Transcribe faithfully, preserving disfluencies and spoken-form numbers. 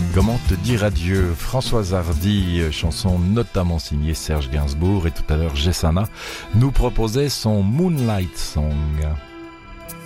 Comment te dire adieu? Françoise Hardy, chanson notamment signée Serge Gainsbourg, et tout à l'heure Jessana nous proposait son Moonlight Song.